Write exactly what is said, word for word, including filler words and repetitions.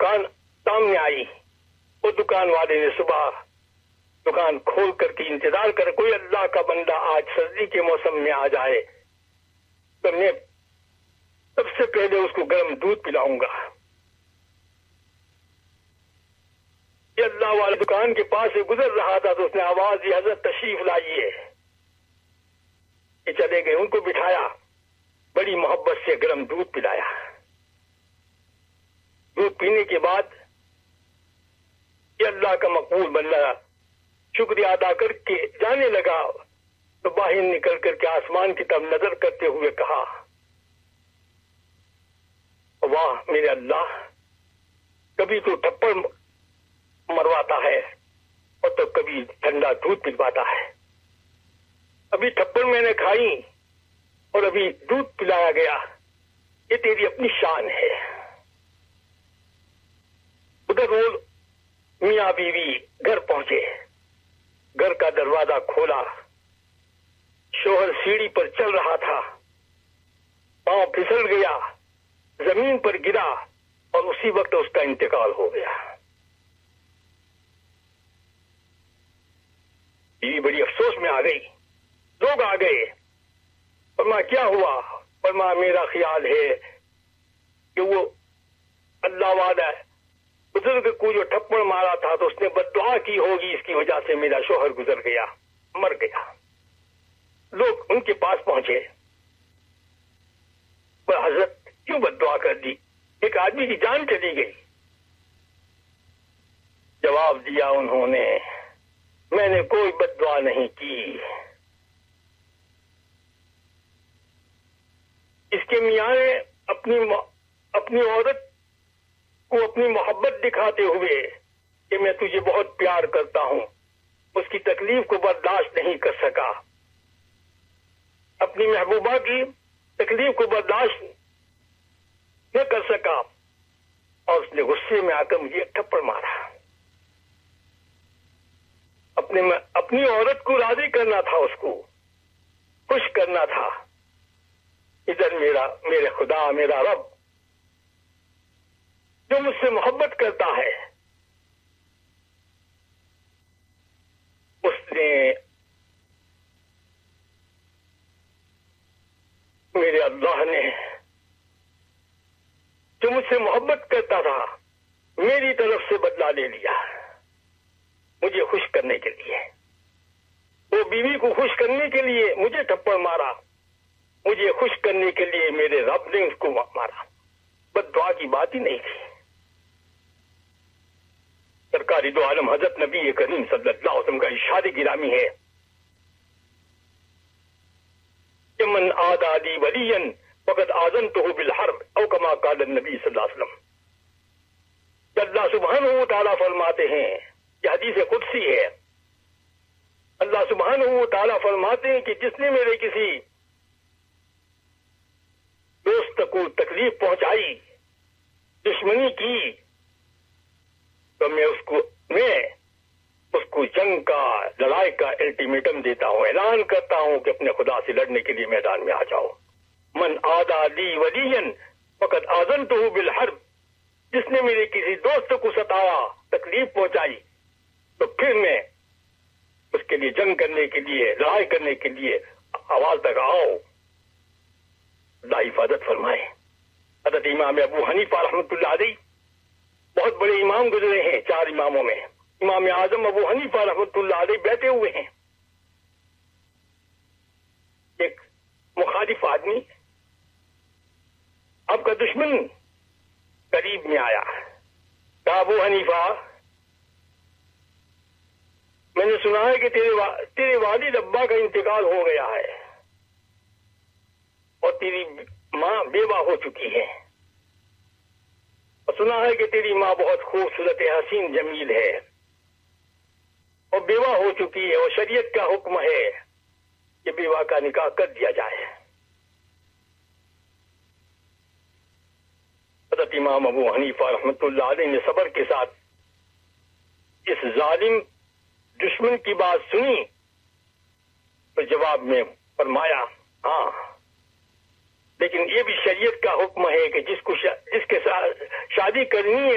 دکان سامنے آئی. وہ دکان والے نے صبح دکان کھول کر کے انتظار کر کوئی اللہ کا بندہ آج سردی کے موسم میں آ جائے تو میں سب سے پہلے اس کو گرم دودھ پلاؤں گا. یہ اللہ والے دکان کے پاس سے گزر رہا تھا تو اس نے آواز دی حضرت تشریف لائیے. یہ چلے گئے, ان کو بٹھایا, بڑی محبت سے گرم دودھ پلایا. دودھ پینے کے بعد یہ اللہ کا مقبول بندہ شکریہ ادا کر کے جانے لگا تو باہر نکل کر کے آسمان کی طرف نظر کرتے ہوئے کہا, واہ میرے اللہ, کبھی تو تھپڑ مرواتا ہے اور تو کبھی ٹھنڈا دودھ پلواتا ہے. ابھی تھپڑ میں نے کھائی اور ابھی دودھ پلایا گیا, یہ تیری اپنی شان ہے. ادھر وہ میاں بیوی گھر پہنچے, گھر کا دروازہ کھولا, شوہر سیڑھی پر چل رہا تھا, پاؤں پھسل گیا, زمین پر گرا اور اسی وقت اس کا انتقال ہو گیا. بیوی بڑی افسوس میں آ گئی, لوگ آ گئے, فرمایا کیا ہوا؟ فرمایا میرا خیال ہے کہ وہ اللہ والا بزرگ کو جو ٹھپڑ مارا تھا تو اس نے بد دعا کی ہوگی, اس کی وجہ سے میرا شوہر گزر گیا, مر گیا. لوگ ان کے پاس پہنچے, حضرت کیوں بد دعا کر دی, ایک آدمی کی جان چلی گئی. جواب دیا انہوں نے, میں نے کوئی بد دعا نہیں کی. اس کے میاں نے اپنی اپنی عورت کو اپنی محبت دکھاتے ہوئے کہ میں تجھے بہت پیار کرتا ہوں, اس کی تکلیف کو برداشت نہیں کر سکا, اپنی محبوبہ کی تکلیف کو برداشت نہ کر سکا اور اس نے غصے میں آ کر مجھے ایک تھپڑ مارا. اپنے اپنی عورت کو راضی کرنا تھا, اس کو خوش کرنا تھا. ادھر میرا میرے خدا میرا رب جو مجھ سے محبت کرتا ہے, اس نے میرے اللہ نے جو مجھ سے محبت کرتا تھا میری طرف سے بدلہ لے لیا مجھے خوش کرنے کے لیے. وہ بیوی کو خوش کرنے کے لیے مجھے تھپڑ مارا, مجھے خوش کرنے کے لیے میرے رب نے اس کو مارا. بد دعا کی بات ہی نہیں تھی. سرکاری دو عالم حضرت نبی کریم صلی اللہ علیہ وسلم کا ارشاد گرامی ہے کہ من عادى لي وليا فقد آذنته بالحرب او كما قال النبی صلی اللہ علیہ وسلم. اللہ سبحانہ و تعالیٰ فرماتے ہیں, یہ حدیث قدسی ہے, اللہ سبحانہ و تعالیٰ فرماتے ہیں کہ جس نے میرے کسی دوست کو تکلیف پہنچائی, دشمنی کی, تو میں اس کو میں اس کو جنگ کا لڑائی کا الٹیمیٹم دیتا ہوں, اعلان کرتا ہوں کہ اپنے خدا سے لڑنے کے لیے میدان میں آ جاؤ. من عادى لي وليا فقد آذنته بالحرب, جس نے میرے کسی دوست کو ستایا, تکلیف پہنچائی, تو پھر میں اس کے لیے جنگ کرنے کے لیے لڑائی کرنے کے لیے آواز لگاؤ. اللہ حفاظت فرمائے. حضرت امام ابو حنیفہ رحمۃ اللہ علیہ بہت بڑے امام گزرے ہیں, چار اماموں میں امام اعظم ابو حنیفہ رحمۃ اللہ علیہ بیٹھے ہوئے ہیں. ایک مخالف آدمی, آپ کا دشمن, قریب میں آیا, کہا ابو حنیفہ میں نے سنا ہے کہ تیرے وا... تیرے والد ابا کا انتقال ہو گیا ہے اور تیری ماں بیوہ ہو چکی ہے, اور سنا ہے کہ تیری ماں بہت خوبصورت حسین جمیل ہے اور بیوہ ہو چکی ہے, اور شریعت کا حکم ہے کہ بیوہ کا نکاح کر دیا جائے. حضرت امام ابو حنیفہ رحمۃ اللہ علیہ نے صبر کے ساتھ اس ظالم دشمن کی بات سنی تو جواب میں فرمایا, ہاں لیکن یہ بھی شریعت کا حکم ہے کہ جس کو شا... جس کے ساتھ شادی کرنی ہے